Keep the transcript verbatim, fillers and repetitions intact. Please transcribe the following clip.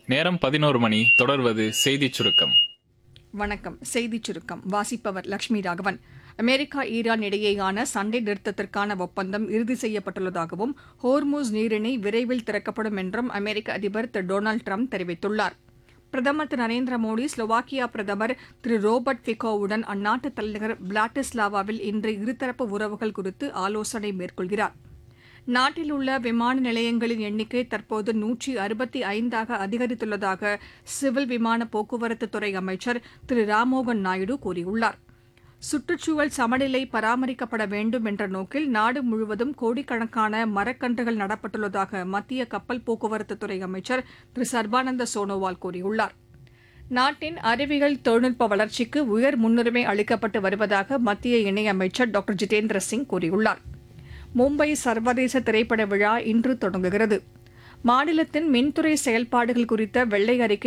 நேரம் பதினோரு மணி. தொடர்வது செய்திச் சுருக்கம். வணக்கம். செய்திச் சுருக்கம் வாசிப்பவர் லட்சுமி ராகவன். அமெரிக்கா ஈரான் இடையேயான சண்டை நிறுத்தத்திற்கான ஒப்பந்தம் இறுதி செய்யப்பட்டுள்ளதாகவும் ஹோர்முஸ் நீரிணை விரைவில் திறக்கப்படும் என்றும் அமெரிக்க அதிபர் திரு டொனால்டு ட்ரம்ப் தெரிவித்துள்ளார். பிரதமர் திரு நரேந்திர மோடி ஸ்லோவாக்கியா பிரதமர் திரு ரோபர்ட் ஃபிகோவுடன் அந்நாட்டு தலைநகர் பிளாட்டிஸ்லாவாவில் இன்று இருதரப்பு உறவுகள் குறித்து ஆலோசனை மேற்கொள்கிறார். நாட்டில் உள்ள விமான நிலையங்களின் எண்ணிக்கை தற்போது நூற்றி அறுபத்தி ஐந்தாக அதிகரித்துள்ளதாக சிவில் விமான போக்குவரத்துத்துறை அமைச்சர் திரு ராம்மோகன் நாயுடு கூறியுள்ளார். சுற்றுச்சூழல் சமநிலை பராமரிக்கப்பட வேண்டும் என்ற நோக்கில் நாடு முழுவதும் கோடிக்கணக்கான மரக்கன்றுகள் நடப்பட்டுள்ளதாக மத்திய கப்பல் போக்குவரத்துத்துறை அமைச்சர் திரு சர்பானந்த சோனோவால் கூறியுள்ளார். நாட்டின் அறிவியல் தொழில்நுட்ப வளர்ச்சிக்கு உயர் முன்னுரிமை அளிக்கப்பட்டு வருவதாக மத்திய இணையமைச்சர் டாக்டர் ஜிதேந்திர சிங் கூறியுள்ளார். மும்பை சர்வதேச திரைப்பட விழா இன்று தொடங்குகிறது. மாநிலத்தின் மின்துறை செயல்பாடுகள் குறித்த வெள்ளை அறிக்கை